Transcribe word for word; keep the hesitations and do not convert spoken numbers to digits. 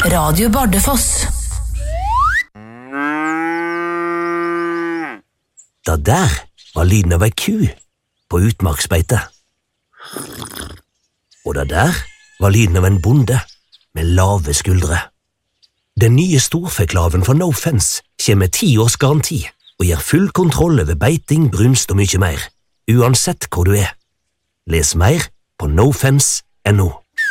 Radio Bardufoss. Det der var lyden av ei ku på utmarksbeite. Og det der var lyden av en bonde med lave skuldre. Den nye storfeklaven fra No Fence kommer med ti års garanti og gir full kontroll over beiting, brunst og mye mer, uansett hvor du er. Les mer på no fence punktum no.